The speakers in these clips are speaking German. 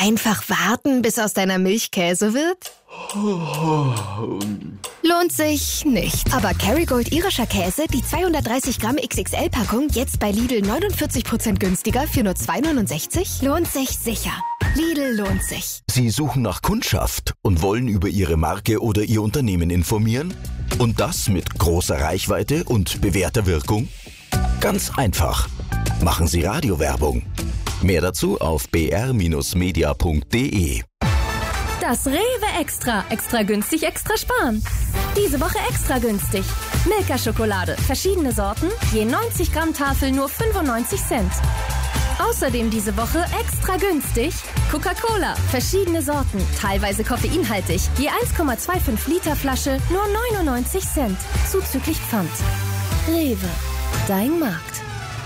Einfach warten, bis aus deiner Milch Käse wird? Lohnt sich nicht. Aber Kerrygold irischer Käse, die 230 Gramm XXL-Packung, jetzt bei Lidl 49% günstiger für nur 2,69? Lohnt sich sicher. Lidl lohnt sich. Sie suchen nach Kundschaft und wollen über Ihre Marke oder Ihr Unternehmen informieren? Und das mit großer Reichweite und bewährter Wirkung? Ganz einfach. Machen Sie Radiowerbung. Mehr dazu auf br-media.de. Das Rewe Extra. Extra günstig, extra sparen. Diese Woche extra günstig. Milka-Schokolade. Verschiedene Sorten. Je 90 Gramm Tafel nur 95 Cent. Außerdem diese Woche extra günstig. Coca-Cola. Verschiedene Sorten. Teilweise koffeinhaltig. Je 1,25 Liter Flasche nur 99 Cent. Zuzüglich Pfand. Rewe. Dein Markt.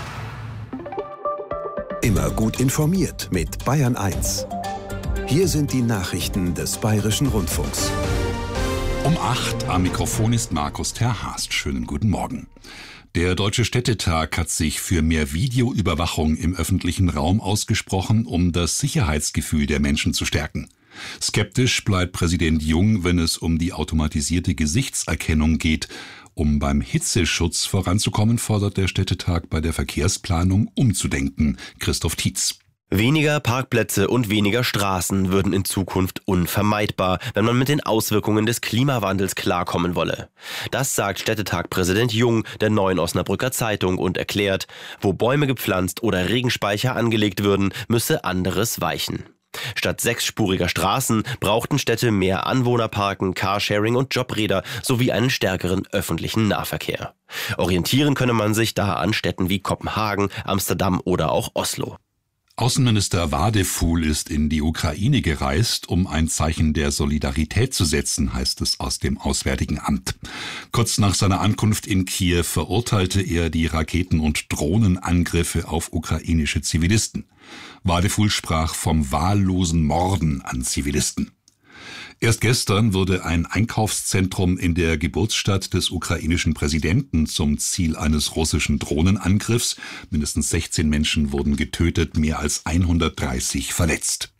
Immer gut informiert mit Bayern 1. Hier sind die Nachrichten des Bayerischen Rundfunks. Um 8 am Mikrofon ist Markus Terhast. Schönen guten Morgen. Der Deutsche Städtetag hat sich für mehr Videoüberwachung im öffentlichen Raum ausgesprochen, um das Sicherheitsgefühl der Menschen zu stärken. Skeptisch bleibt Präsident Jung, wenn es um die automatisierte Gesichtserkennung geht. Um beim Hitzeschutz voranzukommen, fordert der Städtetag bei der Verkehrsplanung umzudenken. Christoph Tietz. Weniger Parkplätze und weniger Straßen würden in Zukunft unvermeidbar, wenn man mit den Auswirkungen des Klimawandels klarkommen wolle. Das sagt Städtetag-Präsident Jung der Neuen Osnabrücker Zeitung und erklärt, wo Bäume gepflanzt oder Regenspeicher angelegt würden, müsse anderes weichen. Statt 6-spuriger Straßen brauchten Städte mehr Anwohnerparken, Carsharing und Jobräder sowie einen stärkeren öffentlichen Nahverkehr. Orientieren könne man sich da an Städten wie Kopenhagen, Amsterdam oder auch Oslo. Außenminister Wadefuhl ist in die Ukraine gereist, um ein Zeichen der Solidarität zu setzen, heißt es aus dem Auswärtigen Amt. Kurz nach seiner Ankunft in Kiew verurteilte er die Raketen- und Drohnenangriffe auf ukrainische Zivilisten. Wadefuhl sprach vom wahllosen Morden an Zivilisten. Erst gestern wurde ein Einkaufszentrum in der Geburtsstadt des ukrainischen Präsidenten zum Ziel eines russischen Drohnenangriffs. Mindestens 16 Menschen wurden getötet, mehr als 130 verletzt.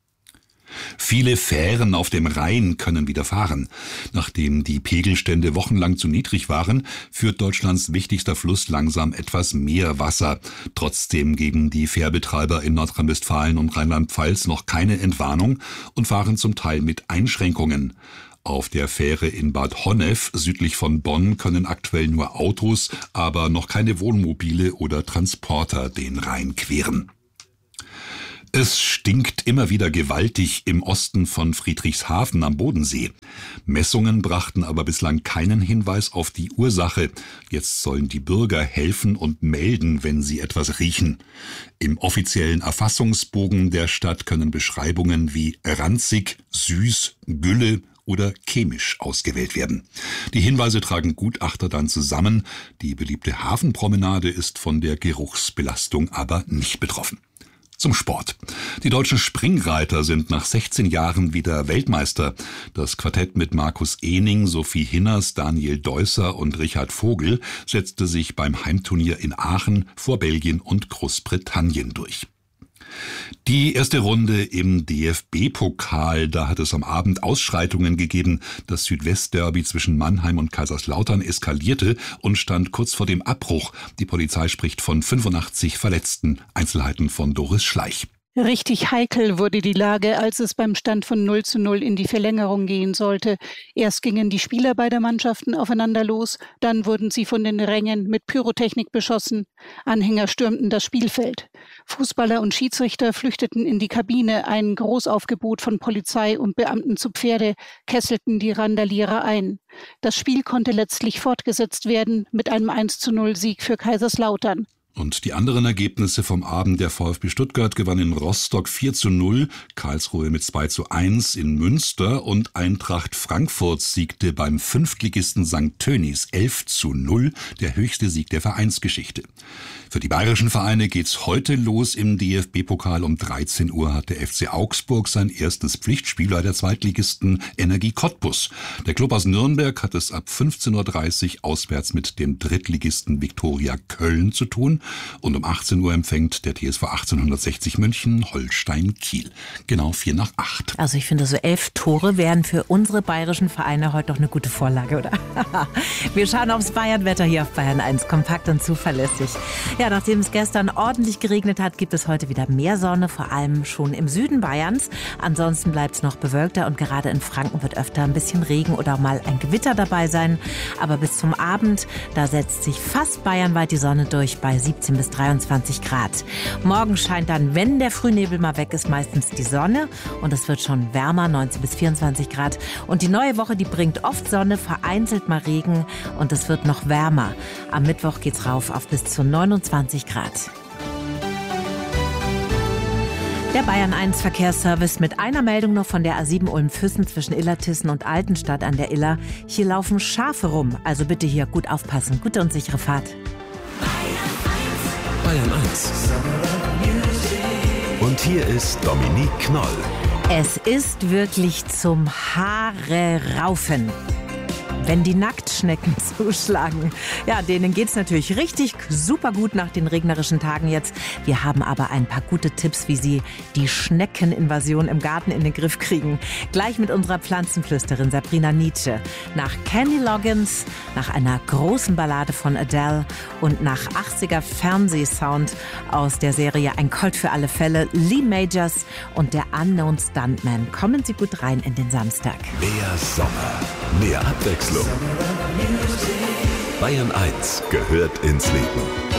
Viele Fähren auf dem Rhein können wieder fahren. Nachdem die Pegelstände wochenlang zu niedrig waren, führt Deutschlands wichtigster Fluss langsam etwas mehr Wasser. Trotzdem geben die Fährbetreiber in Nordrhein-Westfalen und Rheinland-Pfalz noch keine Entwarnung und fahren zum Teil mit Einschränkungen. Auf der Fähre in Bad Honnef südlich von Bonn können aktuell nur Autos, aber noch keine Wohnmobile oder Transporter den Rhein queren. Es stinkt immer wieder gewaltig im Osten von Friedrichshafen am Bodensee. Messungen brachten aber bislang keinen Hinweis auf die Ursache. Jetzt sollen die Bürger helfen und melden, wenn sie etwas riechen. Im offiziellen Erfassungsbogen der Stadt können Beschreibungen wie ranzig, süß, Gülle oder chemisch ausgewählt werden. Die Hinweise tragen Gutachter dann zusammen. Die beliebte Hafenpromenade ist von der Geruchsbelastung aber nicht betroffen. Zum Sport. Die deutschen Springreiter sind nach 16 Jahren wieder Weltmeister. Das Quartett mit Markus Ehning, Sophie Hinners, Daniel Deusser und Richard Vogel setzte sich beim Heimturnier in Aachen vor Belgien und Großbritannien durch. Die erste Runde im DFB-Pokal, da hat es am Abend Ausschreitungen gegeben. Das Südwestderby zwischen Mannheim und Kaiserslautern eskalierte und stand kurz vor dem Abbruch. Die Polizei spricht von 85 Verletzten. Einzelheiten von Doris Schleich. Richtig heikel wurde die Lage, als es beim Stand von 0:0 in die Verlängerung gehen sollte. Erst gingen die Spieler beider Mannschaften aufeinander los, dann wurden sie von den Rängen mit Pyrotechnik beschossen. Anhänger stürmten das Spielfeld. Fußballer und Schiedsrichter flüchteten in die Kabine. Ein Großaufgebot von Polizei und Beamten zu Pferde kesselten die Randalierer ein. Das Spiel konnte letztlich fortgesetzt werden mit einem 1:0 Sieg für Kaiserslautern. Und die anderen Ergebnisse vom Abend: der VfB Stuttgart gewann in Rostock 4:0, Karlsruhe mit 2:1 in Münster und Eintracht Frankfurt siegte beim Fünftligisten St. Tönnies 11:0, der höchste Sieg der Vereinsgeschichte. Für die bayerischen Vereine geht's heute los im DFB-Pokal. Um 13 Uhr hat der FC Augsburg sein erstes Pflichtspiel bei der Zweitligisten Energie Cottbus. Der Club aus Nürnberg hat es ab 15:30 Uhr auswärts mit dem Drittligisten Viktoria Köln zu tun. Und um 18 Uhr empfängt der TSV 1860 München Holstein Kiel. Genau 7:45. Also ich finde, so 11 Tore wären für unsere bayerischen Vereine heute doch eine gute Vorlage, oder? Wir schauen aufs Bayernwetter hier auf Bayern 1, kompakt und zuverlässig. Ja, nachdem es gestern ordentlich geregnet hat, gibt es heute wieder mehr Sonne, vor allem schon im Süden Bayerns. Ansonsten bleibt es noch bewölkter und gerade in Franken wird öfter ein bisschen Regen oder mal ein Gewitter dabei sein. Aber bis zum Abend, da setzt sich fast bayernweit die Sonne durch bei 17 bis 23 Grad. Morgen scheint dann, wenn der Frühnebel mal weg ist, meistens die Sonne und es wird schon wärmer, 19 bis 24 Grad. Und die neue Woche, die bringt oft Sonne, vereinzelt mal Regen und es wird noch wärmer. Am Mittwoch geht's rauf auf bis zu 29 Grad. Der Bayern 1 Verkehrsservice mit einer Meldung noch von der A7 Ulm-Füssen zwischen Illertissen und Altenstadt an der Iller. Hier laufen Schafe rum, also bitte hier gut aufpassen. Gute und sichere Fahrt. Bayern 1. Und hier ist Dominique Knoll. Es ist wirklich zum Haare raufen, wenn die Nacktschnecken zuschlagen. Ja, denen geht's natürlich richtig super gut nach den regnerischen Tagen jetzt. Wir haben aber ein paar gute Tipps, wie Sie die Schneckeninvasion im Garten in den Griff kriegen. Gleich mit unserer Pflanzenflüsterin Sabrina Nietzsche. Nach Kenny Loggins, nach einer großen Ballade von Adele und nach 80er Fernsehsound aus der Serie Ein Colt für alle Fälle, Lee Majors und der Unknown Stuntman. Kommen Sie gut rein in den Samstag. Mehr Sommer, mehr Abwechslung. Bayern 1 gehört ins Leben.